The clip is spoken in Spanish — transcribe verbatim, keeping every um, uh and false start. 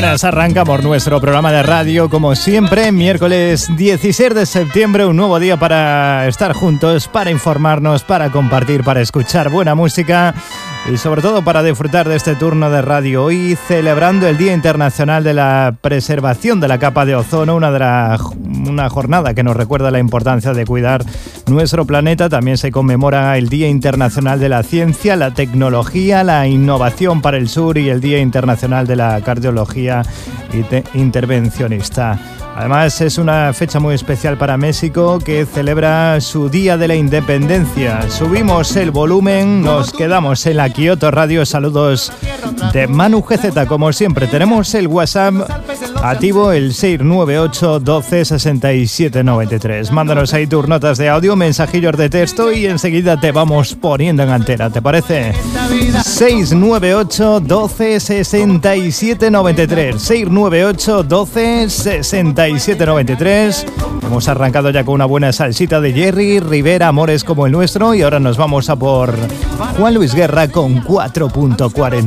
buenas, arrancamos nuestro programa de radio como siempre, miércoles dieciséis de septiembre, un nuevo día para estar juntos, para informarnos, para compartir, para escuchar buena música y sobre todo para disfrutar de este turno de radio. Hoy celebrando el Día Internacional de la Preservación de la Capa de Ozono, una, de la, una jornada que nos recuerda la importancia de cuidar nuestro planeta. También se conmemora el Día Internacional de la Ciencia, la Tecnología, la Innovación para el Sur y el Día Internacional de la Cardiología Intervencionista. Además es una fecha muy especial para México, que celebra su Día de la Independencia. Subimos el volumen, nos quedamos en la Kioto Radio. Saludos de Manu G Z. Como siempre tenemos el WhatsApp activo, el seis nueve ocho, doce, sesenta y siete, noventa y tres. Mándanos ahí tus notas de audio, mensajillos de texto y enseguida te vamos poniendo en antena, ¿te parece? seis nueve ocho, doce, sesenta y siete, noventa y tres. seis nueve ocho, doce, sesenta y siete, noventa y tres. Hemos arrancado ya con una buena salsita de Jerry Rivera, Amores como el nuestro, y ahora nos vamos a por Juan Luis Guerra con cuatro punto cuarenta.